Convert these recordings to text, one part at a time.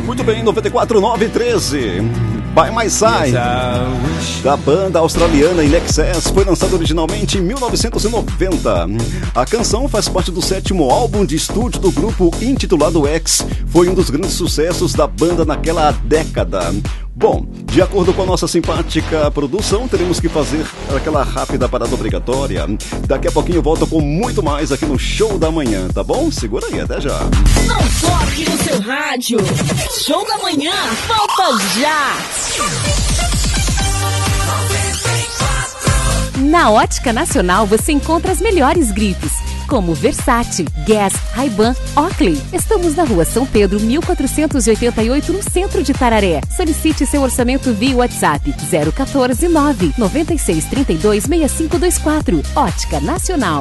Muito bem, 94.913. By My Side, da banda australiana In Excess, foi lançado originalmente em 1990. A canção faz parte do 7º álbum de estúdio do grupo, intitulado X. Foi um dos grandes sucessos da banda naquela década. Bom, de acordo com a nossa simpática produção, teremos que fazer aquela rápida parada obrigatória. Daqui a pouquinho eu volto com muito mais aqui no Show da Manhã, tá bom? Segura aí, até já. Não toque no seu rádio. Show da Manhã, volta já. Na Ótica Nacional você encontra as melhores grifes, como Versace, Guess, Ray-Ban, Oakley. Estamos na Rua São Pedro, 1488, no centro de Tararé. Solicite seu orçamento via WhatsApp 014 9 96 32 6524. Ótica Nacional.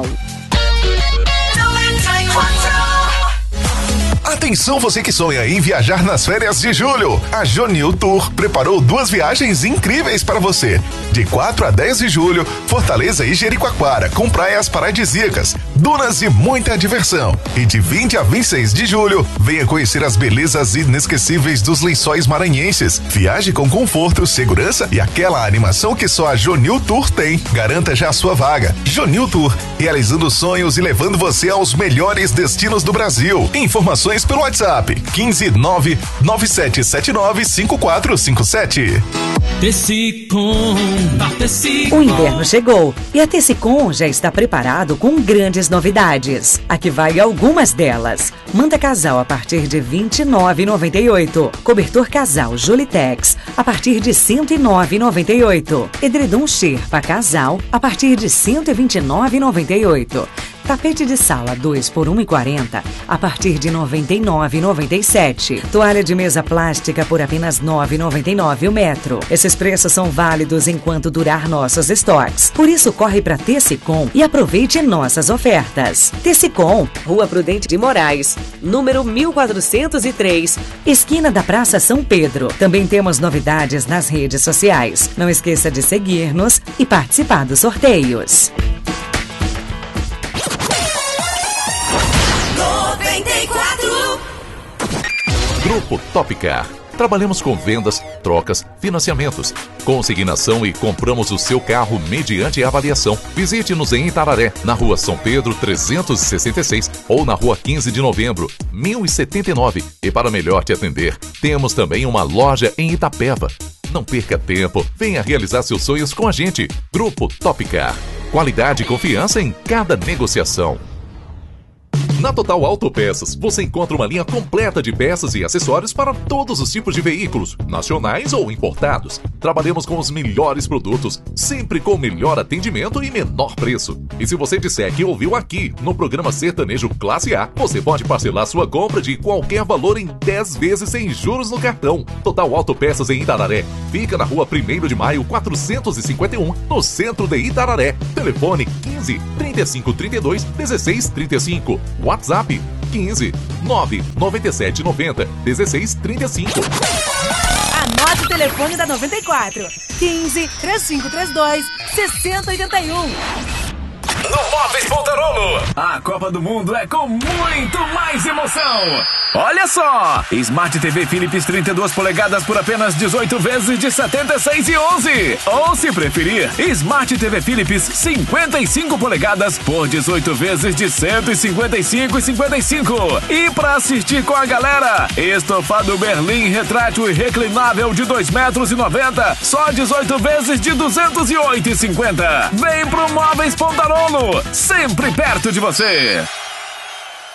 Atenção você que sonha em viajar nas férias de julho. A Jonil Tour preparou 2 viagens incríveis para você. De 4 a 10 de julho, Fortaleza e Jericoacoara, com praias paradisíacas, dunas e muita diversão. E de 20 a 26 de julho, venha conhecer as belezas inesquecíveis dos Lençóis Maranhenses. Viaje com conforto, segurança e aquela animação que só a Jonil Tour tem. Garanta já a sua vaga. Jonil Tour, realizando sonhos e levando você aos melhores destinos do Brasil. Informações pelo WhatsApp 15 99779 5457. Tecicom. O inverno chegou e a Tecicom já está preparado com grandes novidades. Aqui vai algumas delas. Manta casal a partir de R$ 29,98. Cobertor casal Jolitex a partir de R$ 109,98. Edredom Sherpa casal a partir de R$ 129,98. Tapete de sala 2 por R$ 1,40 a partir de R$ 99,97. Toalha de mesa plástica por apenas R$ 9,99 o metro. Esses preços são válidos enquanto durar nossos estoques. Por isso, corre para Tecicom e aproveite nossas ofertas. Tecicom, Rua Prudente de Moraes, número 1403, esquina da Praça São Pedro. Também temos novidades nas redes sociais. Não esqueça de seguir-nos e participar dos sorteios. 94. Grupo Topcar. Trabalhamos com vendas, trocas, financiamentos, consignação e compramos o seu carro mediante avaliação. Visite-nos em Itararé, na Rua São Pedro 366 ou na Rua 15 de Novembro, 1079. E para melhor te atender, temos também uma loja em Itapeva. Não perca tempo, venha realizar seus sonhos com a gente. Grupo Topcar. Qualidade e confiança em cada negociação. Na Total Autopeças, você encontra uma linha completa de peças e acessórios para todos os tipos de veículos, nacionais ou importados. Trabalhamos com os melhores produtos, sempre com o melhor atendimento e menor preço. E se você disser que ouviu aqui, no programa Sertanejo Classe A, você pode parcelar sua compra de qualquer valor em 10 vezes sem juros no cartão. Total Autopeças em Itararé. Fica na Rua 1º de Maio, 451, no centro de Itararé. Telefone 15 35 32 16 35. WhatsApp 15 997 90 16 35. Anote o telefone da 94 15 3532 6081. No Móveis Pontarolo, a Copa do Mundo é com muito mais emoção. Olha só, Smart TV Philips 32 polegadas por apenas 18 vezes de 76,11. Ou se preferir, Smart TV Philips 55 polegadas por 18 vezes de 155,55. E para assistir com a galera, estofado Berlim retrátil e reclinável de 2,90 metros, só 18 vezes de 208,50. Vem pro Móveis Pontarolo, sempre perto de você.